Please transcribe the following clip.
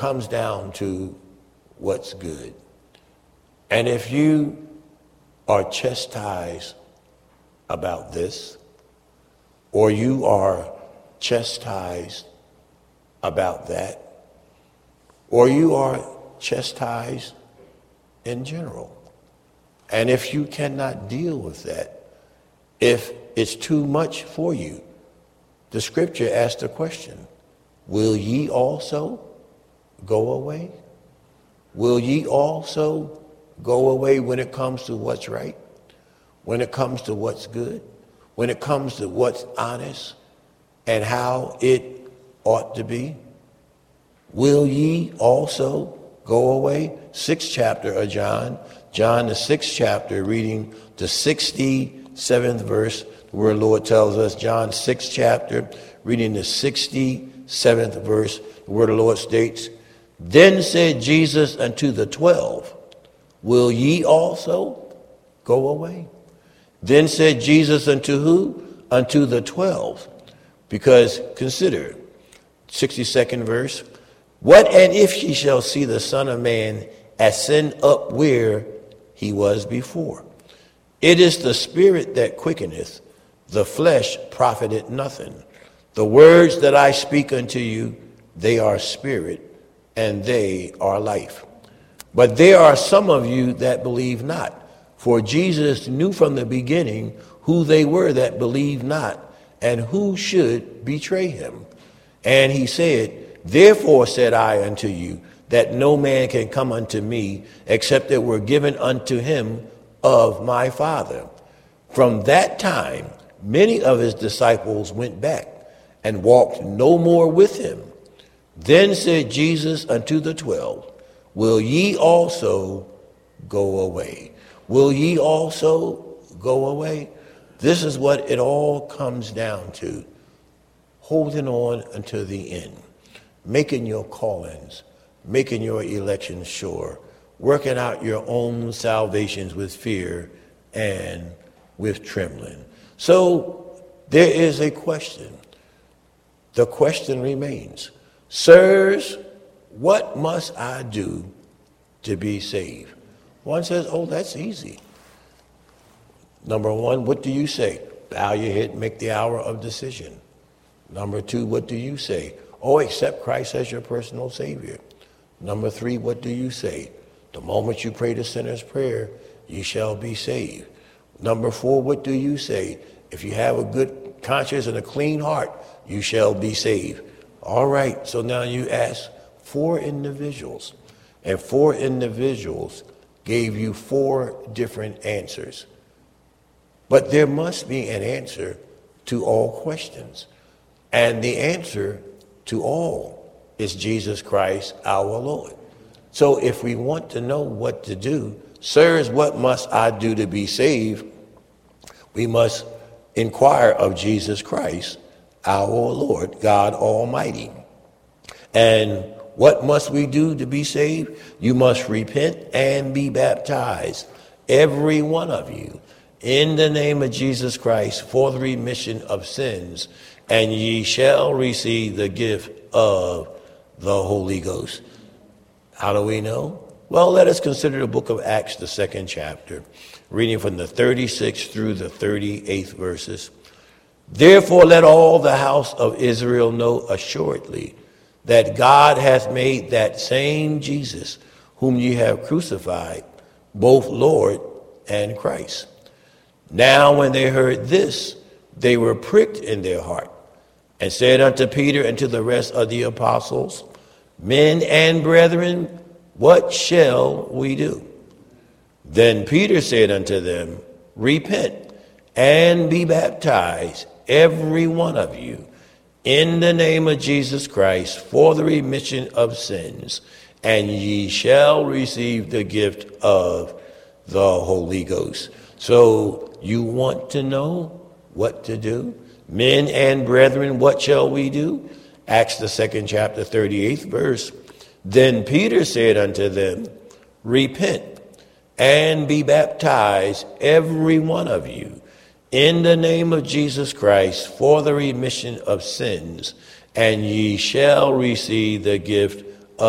comes down to what's good. And if you are chastised about this, or you are chastised about that, or you are chastised in general, and if you cannot deal with that, if it's too much for you, the scripture asks the question, will ye also go away? Will ye also go away when it comes to what's right? When it comes to what's good? When it comes to what's honest and how it ought to be? Will ye also go away? 6th chapter of John, the 6th chapter, reading the 67th verse, where the Lord tells us, John 6th chapter, reading the 67th verse, where the Lord states, then said Jesus unto the 12, will ye also go away? Then said Jesus unto who? Unto the 12. Because consider, 62nd verse, what and if ye shall see the Son of Man ascend up where he was before? It is the Spirit that quickeneth, the flesh profiteth nothing. The words that I speak unto you, they are spirit, and they are life. But there are some of you that believe not. For Jesus knew from the beginning who they were that believed not, and who should betray him. And he said, therefore said I unto you, that no man can come unto me, except it were given unto him of my Father. From that time, many of his disciples went back, and walked no more with him. Then said Jesus unto the 12, will ye also go away? Will ye also go away? This is what it all comes down to. Holding on until the end. Making your callings. Making your elections sure. Working out your own salvations with fear and with trembling. So there is a question. The question remains, sirs, what must I do to be saved? One says, oh, that's easy. Number one, what do you say? Bow your head, make the hour of decision. Number two, what do you say? Oh, accept Christ as your personal Savior. Number three, what do you say? The moment you pray the sinner's prayer, you shall be saved. Number four, what do you say? If you have a good conscience and a clean heart, you shall be saved. All right, so now you ask 4 individuals, and 4 individuals gave you 4 different answers. But there must be an answer to all questions. And the answer to all is Jesus Christ our Lord. So if we want to know what to do, sirs, what must I do to be saved? We must inquire of Jesus Christ our Lord, God Almighty. And what must we do to be saved? You must repent and be baptized, every one of you, in the name of Jesus Christ for the remission of sins, and ye shall receive the gift of the Holy Ghost. How do we know? Well, let us consider the book of Acts, the 2nd chapter, reading from the 36th through the 38th verses. Therefore let all the house of Israel know assuredly that God hath made that same Jesus whom ye have crucified, both Lord and Christ. Now when they heard this, they were pricked in their heart, and said unto Peter and to the rest of the apostles, men and brethren, what shall we do? Then Peter said unto them, repent and be baptized, every one of you, in the name of Jesus Christ for the remission of sins, and ye shall receive the gift of the Holy Ghost. So you want to know what to do? Men and brethren, what shall we do? Acts the 2nd chapter, 38th verse. Then Peter said unto them, repent and be baptized, every one of you, in the name of Jesus Christ for the remission of sins, and ye shall receive the gift